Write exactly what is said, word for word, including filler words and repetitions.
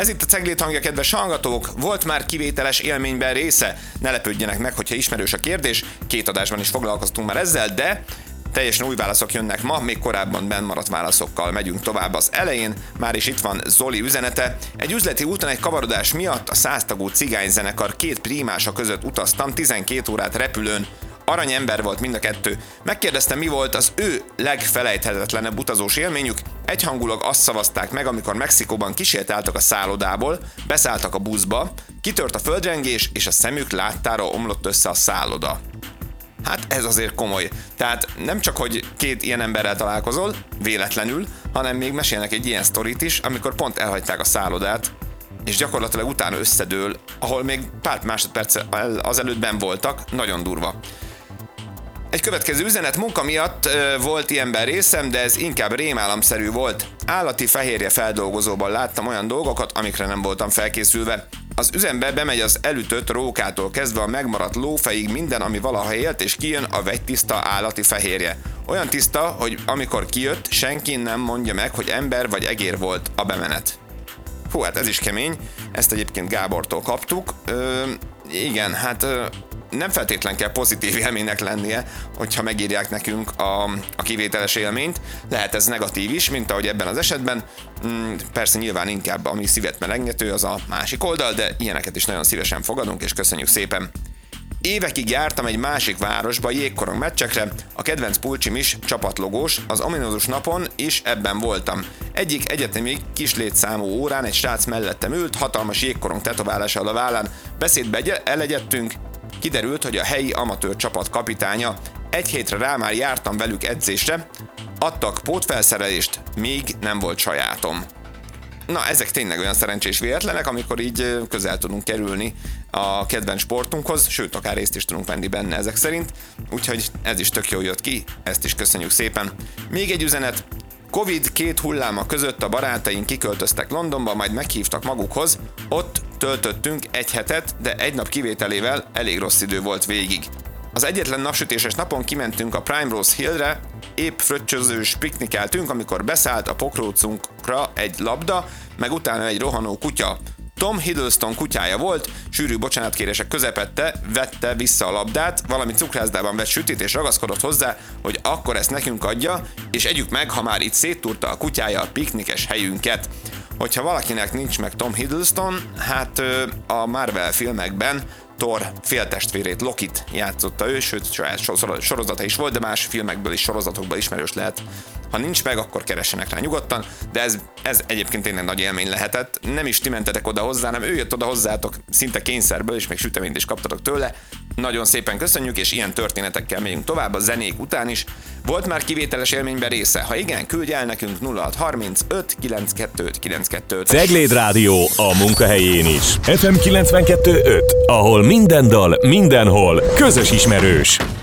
Ez itt a Ceglét hangja, kedves hallgatók, volt már kivételes élményben része? Ne lepődjenek meg, hogyha ismerős a kérdés, két adásban is foglalkoztunk már ezzel, de teljesen új válaszok jönnek ma, még korábban bennmaradt válaszokkal megyünk tovább az elején. Már is itt van Zoli üzenete. Egy üzleti úton egy kavarodás miatt a száztagú cigányzenekar két primása között utaztam, tizenkét órát repülőn. Aranyember volt mind a kettő. Megkérdeztem, mi volt az ő legfelejthetetlenebb utazós élményük. Egyhangulag azt szavazták meg, amikor Mexikóban kisétáltak a szállodából, beszálltak a buszba, kitört a földrengés, és a szemük láttára omlott össze a szálloda. Hát ez azért komoly. Tehát nem csak, hogy két ilyen emberrel találkozol, véletlenül, hanem még mesélnek egy ilyen sztorit is, amikor pont elhagyták a szállodát, és gyakorlatilag utána összedől, ahol még pár másodperc azelőtt benn voltak, nagyon durva. Egy következő üzenet: munka miatt ö, volt ilyenben részem, de ez inkább rémálomszerű volt. Állati fehérje feldolgozóban láttam olyan dolgokat, amikre nem voltam felkészülve. Az üzembe bemegy az elütött rókától kezdve a megmaradt lófejig minden, ami valaha élt, és kijön a vegytiszta állati fehérje. Olyan tiszta, hogy amikor kijött, senki nem mondja meg, hogy ember vagy egér volt a bemenet. Hú, hát ez is kemény, ezt egyébként Gábortól kaptuk. Ö, igen, hát... Ö, nem feltétlen kell pozitív élménynek lennie, hogyha megírják nekünk a, a kivételes élményt. Lehet ez negatív is, mint ahogy ebben az esetben. Mm, persze nyilván inkább ami szívet melegnyető, az a másik oldal, de ilyeneket is nagyon szívesen fogadunk, és köszönjük szépen. Évekig jártam egy másik városba jégkorong meccsekre, a kedvenc pulcsim is csapatlogós, az ominózus napon is ebben voltam. Egyik egyetemi kislétszámú órán egy srác mellettem ült, hatalmas jégkorong tetoválással a vállán, beszédbe elegyedtünk. Kiderült, hogy a helyi amatőr csapat kapitánya. Egy hétre rá már jártam velük edzésre, adtak pótfelszerelést, még nem volt sajátom. Na, ezek tényleg olyan szerencsés véletlenek, amikor így közel tudunk kerülni a kedvenc sportunkhoz, sőt, akár részt is tudunk venni benne ezek szerint, úgyhogy ez is tök jól jött ki, ezt is köszönjük szépen. Még egy üzenet: Covid két hulláma között a barátaink kiköltöztek Londonba, majd meghívtak magukhoz, ott töltöttünk egy hetet, de egy nap kivételével elég rossz idő volt végig. Az egyetlen napsütéses napon kimentünk a Primrose Hillre, épp fröccsözős piknikeltünk, amikor beszállt a pokrócunkra egy labda, meg utána egy rohanó kutya. Tom Hiddleston kutyája volt, sűrű bocsánatkérések közepette vette vissza a labdát, valami cukrászdában vett sütit és ragaszkodott hozzá, hogy akkor ezt nekünk adja, és együk meg, ha már itt széttúrta a kutyája a piknikes helyünket. Hogyha valakinek nincs meg Tom Hiddleston, hát a Marvel filmekben Thor féltestvérét, Lokit játszotta ő, sőt saját sorozata is volt, de más filmekből és sorozatokból ismerős lehet. Ha nincs meg, akkor keressenek rá nyugodtan, de ez, ez egyébként tényleg nagy élmény lehetett. Nem is ti mentetek oda hozzá, hanem ő jött oda hozzátok szinte kényszerből, és még süteményt is kaptatok tőle. Nagyon szépen köszönjük, és ilyen történetekkel megyünk tovább a zenék után is. Volt már kivételes élményben része? Ha igen, küldj el nekünk nulla hat harmincöt kilencvenkettő kilencvenkettő. Cegléd Rádió a munkahelyén is. ef em kilencvenkettő öt, ahol minden dal, mindenhol közös ismerős.